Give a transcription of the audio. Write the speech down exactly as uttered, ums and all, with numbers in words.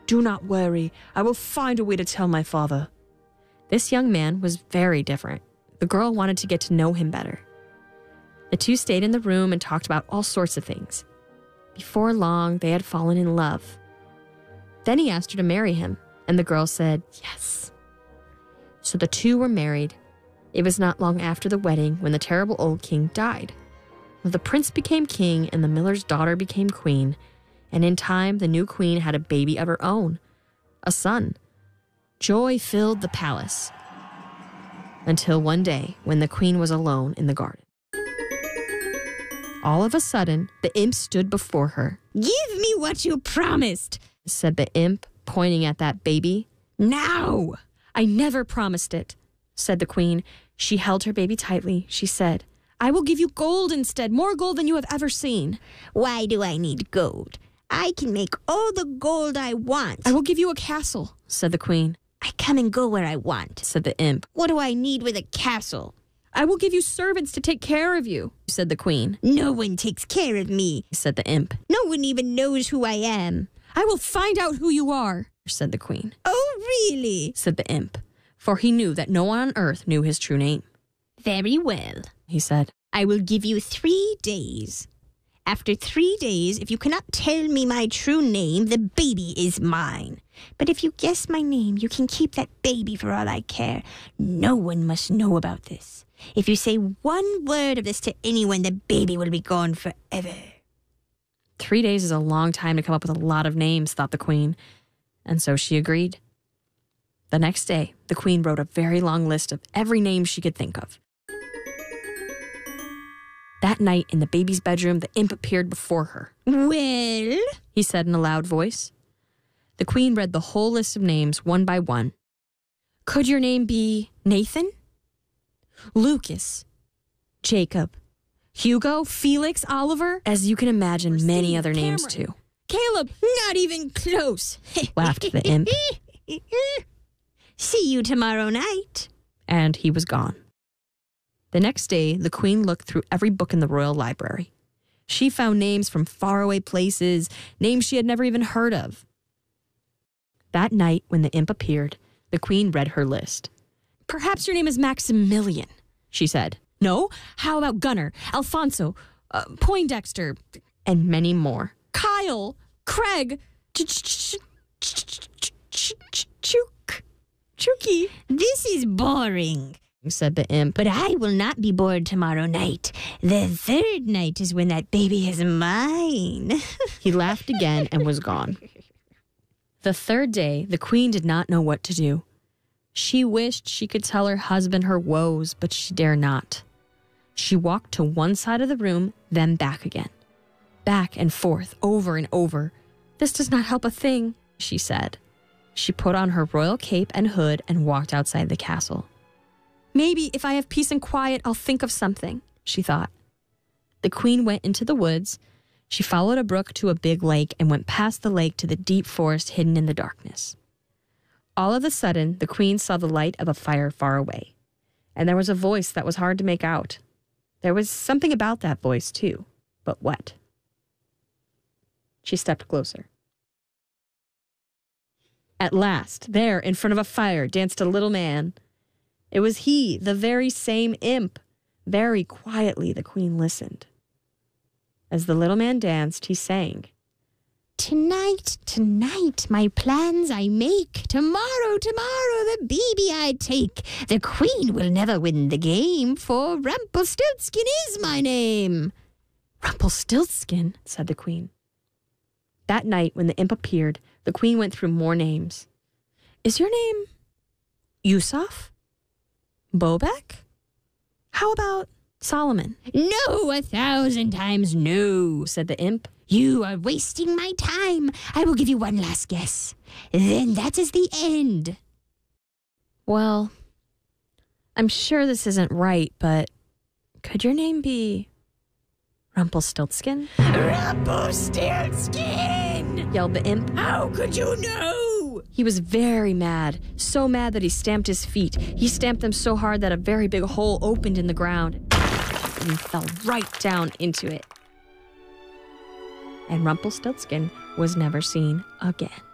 Do not worry. I will find a way to tell my father. This young man was very different. The girl wanted to get to know him better. The two stayed in the room and talked about all sorts of things. Before long, they had fallen in love. Then he asked her to marry him, and the girl said yes. So the two were married. It was not long after the wedding when the terrible old king died. The prince became king and the miller's daughter became queen, and in time the new queen had a baby of her own, a son. Joy filled the palace. Until one day when the queen was alone in the garden. All of a sudden, the imp stood before her. Give me what you promised, said the imp, pointing at that baby. Now! I never promised it, said the queen. She held her baby tightly. She said, I will give you gold instead, more gold than you have ever seen. Why do I need gold? I can make all the gold I want. I will give you a castle, said the queen. I come and go where I want, said the imp. What do I need with a castle? I will give you servants to take care of you, said the queen. No one takes care of me, said the imp. No one even knows who I am. I will find out who you are, said the queen. Oh, really? said the imp, for he knew that no one on earth knew his true name. Very well, he said. I will give you three days. After three days, if you cannot tell me my true name, the baby is mine. But if you guess my name, you can keep that baby for all I care. No one must know about this. If you say one word of this to anyone, the baby will be gone forever. Three days is a long time to come up with a lot of names, thought the queen, and so she agreed. The next day, the queen wrote a very long list of every name she could think of. That night, in the baby's bedroom, the imp appeared before her. Well, he said in a loud voice. The queen read the whole list of names one by one. Could your name be Nathan? Lucas? Jacob? Hugo? Felix? Oliver? As you can imagine, or many other Cameron. Names too. Caleb, not even close, laughed the imp. See you tomorrow night. And he was gone. The next day, the queen looked through every book in the royal library. She found names from faraway places, names she had never even heard of. That night, when the imp appeared, the queen read her list. Perhaps your name is Maximilian, she said. No? How about Gunnar, Alfonso, uh, Poindexter, and many more. Kyle, Craig, Chuk, Chucky. This is boring, said the imp. But I will not be bored tomorrow night. The third night is when that baby is mine. He laughed again and was gone. The third day, the queen did not know what to do. She wished she could tell her husband her woes, but she dare not. She walked to one side of the room, then back again. Back and forth, over and over. This does not help a thing, she said. She put on her royal cape and hood and walked outside the castle. Maybe if I have peace and quiet, I'll think of something, she thought. The queen went into the woods. She followed a brook to a big lake and went past the lake to the deep forest hidden in the darkness. All of a sudden, the queen saw the light of a fire far away, and there was a voice that was hard to make out. There was something about that voice, too, but what? She stepped closer. At last, there, in front of a fire, danced a little man. It was he, the very same imp. Very quietly, the queen listened. As the little man danced, he sang. Tonight, tonight, my plans I make. Tomorrow, tomorrow, the baby I take. The queen will never win the game, for Rumpelstiltskin is my name. Rumpelstiltskin, said the queen. That night, when the imp appeared, the queen went through more names. Is your name Yusuf? Bobek? How about Solomon? No, a thousand times no, said the imp. You are wasting my time. I will give you one last guess. Then that is the end. Well, I'm sure this isn't right, but could your name be Rumpelstiltskin? Rumpelstiltskin! Yelled the imp. How could you know? He was very mad, so mad that he stamped his feet. He stamped them so hard that a very big hole opened in the ground, and he fell right down into it. And Rumpelstiltskin was never seen again.